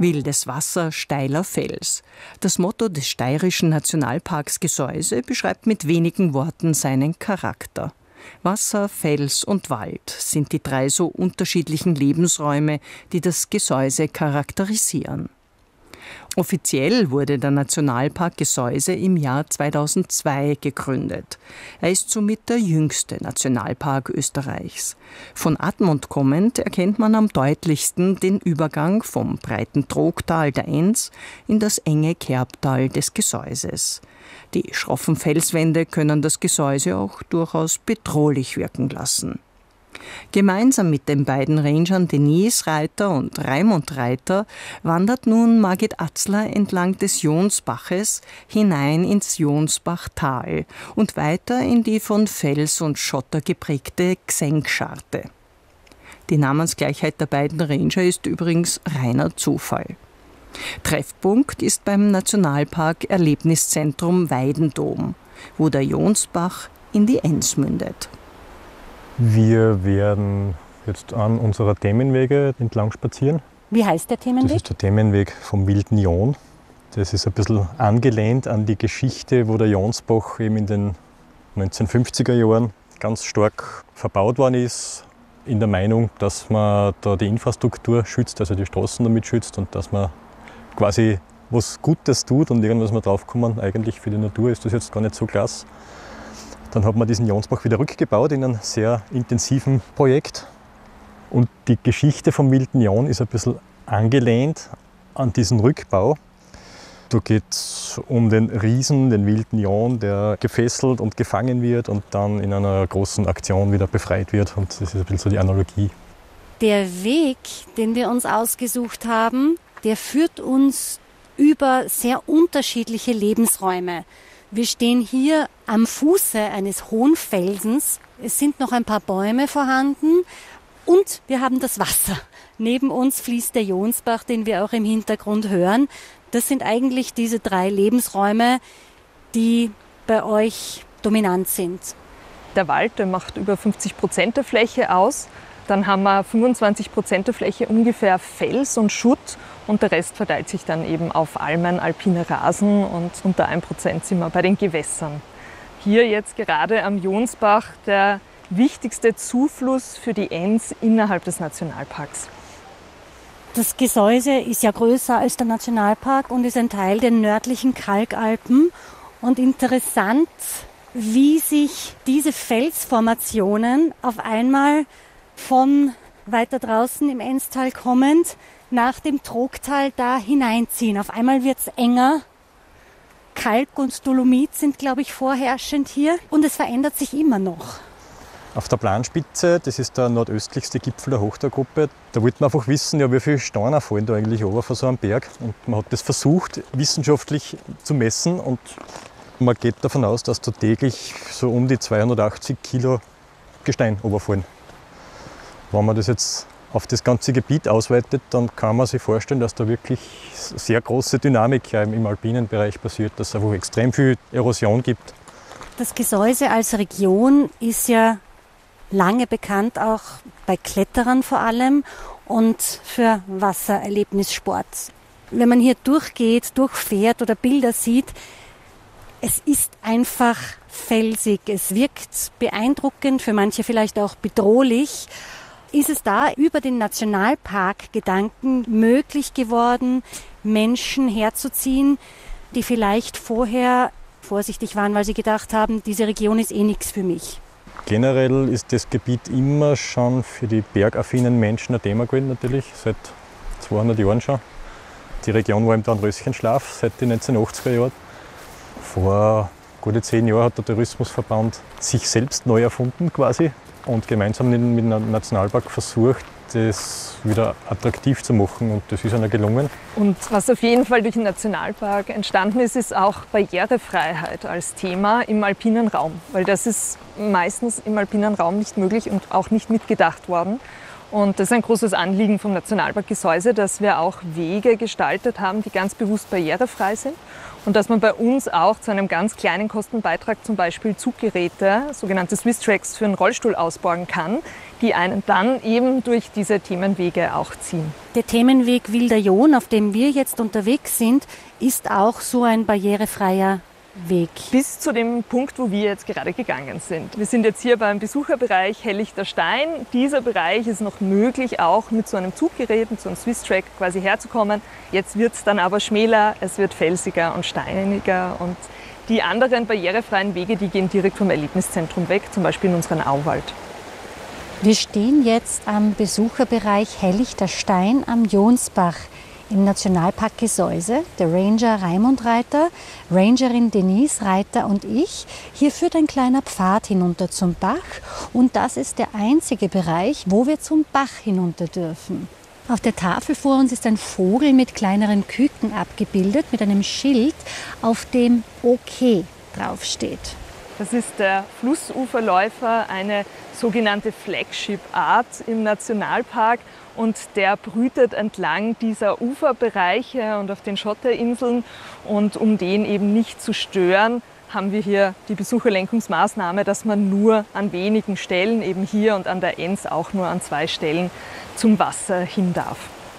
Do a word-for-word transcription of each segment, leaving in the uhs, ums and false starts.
Wildes Wasser, steiler Fels. Das Motto des Steirischen Nationalparks Gesäuse beschreibt mit wenigen Worten seinen Charakter. Wasser, Fels und Wald sind die drei so unterschiedlichen Lebensräume, die das Gesäuse charakterisieren. Offiziell wurde der Nationalpark Gesäuse im Jahr zweitausendzwei gegründet. Er ist somit der jüngste Nationalpark Österreichs. Von Admont kommend erkennt man am deutlichsten den Übergang vom breiten Trogtal der Enns in das enge Kerbtal des Gesäuses. Die schroffen Felswände können das Gesäuse auch durchaus bedrohlich wirken lassen. Gemeinsam mit den beiden Rangern Denise Reiter und Raimund Reiter wandert nun Margit Atzler entlang des Jonsbaches hinein ins Jonsbachtal und weiter in die von Fels und Schotter geprägte Gsenkscharte. Die Namensgleichheit der beiden Ranger ist übrigens reiner Zufall. Treffpunkt ist beim Nationalpark Erlebniszentrum Weidendom, wo der Jonsbach in die Enns mündet. Wir werden jetzt an unserer Themenwege entlang spazieren. Wie heißt der Themenweg? Das ist der Themenweg vom Wilden Jon. Das ist ein bisschen angelehnt an die Geschichte, wo der Jonsbach eben in den neunzehnhundertfünfziger Jahren ganz stark verbaut worden ist. In der Meinung, dass man da die Infrastruktur schützt, also die Straßen damit schützt und dass man quasi was Gutes tut und irgendwas mal draufkommen. Eigentlich für die Natur ist das jetzt gar nicht so klasse. Dann hat man diesen Jonsbach wieder rückgebaut in einem sehr intensiven Projekt. Und die Geschichte vom Wilden Jon ist ein bisschen angelehnt an diesen Rückbau. Da geht es um den Riesen, den Wilden Jon, der gefesselt und gefangen wird und dann in einer großen Aktion wieder befreit wird. Und das ist ein bisschen so die Analogie. Der Weg, den wir uns ausgesucht haben, der führt uns über sehr unterschiedliche Lebensräume. Wir stehen hier am Fuße eines hohen Felsens. Es sind noch ein paar Bäume vorhanden und wir haben das Wasser. Neben uns fließt der Jonsbach, den wir auch im Hintergrund hören. Das sind eigentlich diese drei Lebensräume, die bei euch dominant sind. Der Wald, der macht über fünfzig Prozent der Fläche aus. Dann haben wir fünfundzwanzig Prozent der Fläche ungefähr Fels und Schutt und der Rest verteilt sich dann eben auf Almen, alpine Rasen und unter ein Prozent sind wir bei den Gewässern. Hier jetzt gerade am Jonsbach der wichtigste Zufluss für die Enns innerhalb des Nationalparks. Das Gesäuse ist ja größer als der Nationalpark und ist ein Teil der nördlichen Kalkalpen. Und interessant, wie sich diese Felsformationen auf einmal von weiter draußen im Ennstal kommend nach dem Trogtal da hineinziehen. Auf einmal wird es enger. Kalk und Dolomit sind, glaube ich, vorherrschend hier. Und es verändert sich immer noch. Auf der Planspitze, das ist der nordöstlichste Gipfel der Hochtalgruppe, da wollte man einfach wissen, ja, wie viele Steine fallen da eigentlich runter von so einem Berg. Und man hat das versucht, wissenschaftlich zu messen. Und man geht davon aus, dass da täglich so um die zweihundertachtzig Kilo Gestein runterfallen. Wenn man das jetzt auf das ganze Gebiet ausweitet, dann kann man sich vorstellen, dass da wirklich sehr große Dynamik im alpinen Bereich passiert, dass es einfach extrem viel Erosion gibt. Das Gesäuse als Region ist ja lange bekannt, auch bei Kletterern vor allem und für Wassererlebnissport. Wenn man hier durchgeht, durchfährt oder Bilder sieht, es ist einfach felsig. Es wirkt beeindruckend, für manche vielleicht auch bedrohlich. Ist es da über den Nationalpark-Gedanken möglich geworden, Menschen herzuziehen, die vielleicht vorher vorsichtig waren, weil sie gedacht haben, diese Region ist eh nichts für mich? Generell ist das Gebiet immer schon für die bergaffinen Menschen ein Thema gewesen, natürlich, seit zweihundert Jahren schon. Die Region war im Dornröschenschlaf seit den neunzehnhundertachtziger Jahren. Vor gute zehn Jahren hat der Tourismusverband sich selbst neu erfunden quasi und gemeinsam mit dem Nationalpark versucht, das wieder attraktiv zu machen und das ist ihnen gelungen. Und was auf jeden Fall durch den Nationalpark entstanden ist, ist auch Barrierefreiheit als Thema im alpinen Raum, weil das ist meistens im alpinen Raum nicht möglich und auch nicht mitgedacht worden. Und das ist ein großes Anliegen vom Nationalpark Gesäuse, dass wir auch Wege gestaltet haben, die ganz bewusst barrierefrei sind. Und dass man bei uns auch zu einem ganz kleinen Kostenbeitrag zum Beispiel Zuggeräte, sogenannte Swiss Tracks, für einen Rollstuhl ausborgen kann, die einen dann eben durch diese Themenwege auch ziehen. Der Themenweg Wilder Jon, auf dem wir jetzt unterwegs sind, ist auch so ein barrierefreier Weg. Bis zu dem Punkt, wo wir jetzt gerade gegangen sind. Wir sind jetzt hier beim Besucherbereich Hellichter Stein. Dieser Bereich ist noch möglich, auch mit so einem Zuggerät, mit so einem Swiss Track quasi herzukommen. Jetzt wird es dann aber schmäler, es wird felsiger und steiniger. Und die anderen barrierefreien Wege, die gehen direkt vom Erlebniszentrum weg, zum Beispiel in unseren Auwald. Wir stehen jetzt am Besucherbereich Hellichter Stein am Jonsbach im Nationalpark Gesäuse. Der Ranger Raimund Reiter, Rangerin Denise Reiter und ich. Hier führt ein kleiner Pfad hinunter zum Bach und das ist der einzige Bereich, wo wir zum Bach hinunter dürfen. Auf der Tafel vor uns ist ein Vogel mit kleineren Küken abgebildet, mit einem Schild, auf dem OK draufsteht. Das ist der Flussuferläufer, eine sogenannte Flagship-Art im Nationalpark. Und der brütet entlang dieser Uferbereiche und auf den Schotterinseln. Und um den eben nicht zu stören, haben wir hier die Besucherlenkungsmaßnahme, dass man nur an wenigen Stellen, eben hier und an der Enns auch nur an zwei Stellen, zum Wasser hin darf.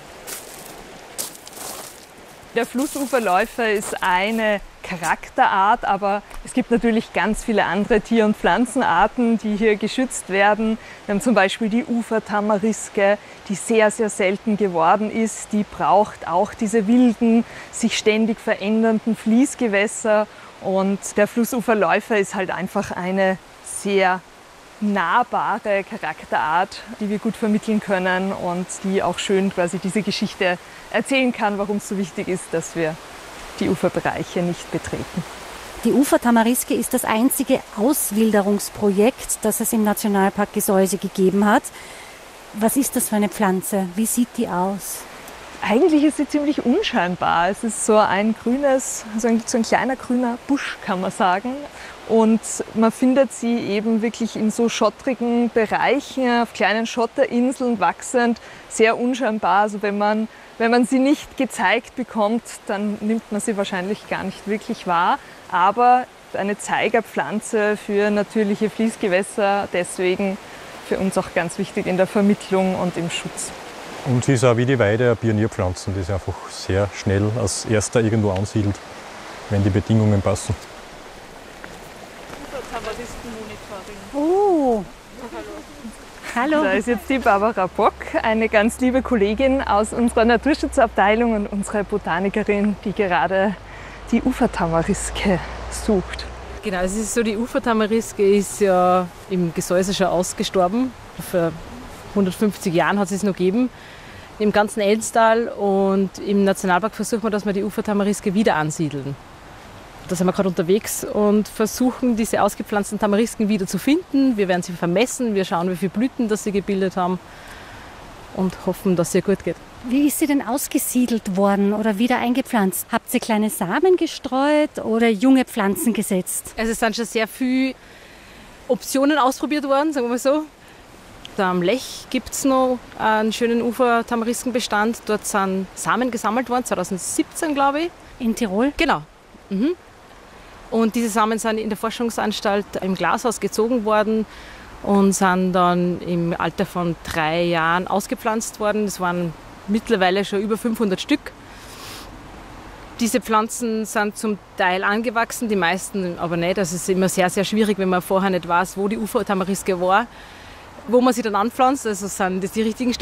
Der Flussuferläufer ist eine Charakterart, aber es gibt natürlich ganz viele andere Tier- und Pflanzenarten, die hier geschützt werden. Wir haben zum Beispiel die Ufertamariske, die sehr, sehr selten geworden ist. Die braucht auch diese wilden, sich ständig verändernden Fließgewässer. Und der Flussuferläufer ist halt einfach eine sehr nahbare Charakterart, die wir gut vermitteln können und die auch schön quasi diese Geschichte erzählen kann, warum es so wichtig ist, dass wir die Uferbereiche nicht betreten. Die Ufertamariske ist das einzige Auswilderungsprojekt, das es im Nationalpark Gesäuse gegeben hat. Was ist das für eine Pflanze? Wie sieht die aus? Eigentlich ist sie ziemlich unscheinbar. Es ist so ein grünes, so ein, so ein kleiner grüner Busch, kann man sagen. Und man findet sie eben wirklich in so schottrigen Bereichen, auf kleinen Schotterinseln wachsend, sehr unscheinbar. Also wenn man, wenn man sie nicht gezeigt bekommt, dann nimmt man sie wahrscheinlich gar nicht wirklich wahr. Aber eine Zeigerpflanze für natürliche Fließgewässer, deswegen für uns auch ganz wichtig in der Vermittlung und im Schutz. Und sie ist auch wie die Weide eine Pionierpflanze, die sich einfach sehr schnell als erster irgendwo ansiedelt, wenn die Bedingungen passen. Oh, hallo. Da ist jetzt die Barbara Bock, eine ganz liebe Kollegin aus unserer Naturschutzabteilung und unsere Botanikerin, die gerade die Ufertamariske sucht. Genau, es ist so, die Ufertamariske ist ja im Gesäuse schon ausgestorben. Vor hundertfünfzig Jahren hat es es noch gegeben, im ganzen Ellenstal. Und im Nationalpark versuchen wir, dass wir die Ufertamariske wieder ansiedeln. Da sind wir gerade unterwegs und versuchen, diese ausgepflanzten Tamarisken wieder zu finden. Wir werden sie vermessen, wir schauen, wie viele Blüten das sie gebildet haben und hoffen, dass es ihr gut geht. Wie ist sie denn ausgesiedelt worden oder wieder eingepflanzt? Habt ihr kleine Samen gestreut oder junge Pflanzen gesetzt? Also es sind schon sehr viele Optionen ausprobiert worden, sagen wir mal so. Da am Lech gibt es noch einen schönen Ufertamariskenbestand. Dort sind Samen gesammelt worden, zweitausendsiebzehn glaube ich. In Tirol? Genau. Mhm. Und diese Samen sind in der Forschungsanstalt im Glashaus gezogen worden und sind dann im Alter von drei Jahren ausgepflanzt worden. Es waren mittlerweile schon über fünfhundert Stück. Diese Pflanzen sind zum Teil angewachsen, die meisten aber nicht. Also es ist immer sehr, sehr schwierig, wenn man vorher nicht weiß, wo die Ufertamariske war, wo man sie dann anpflanzt. Also sind das die richtigen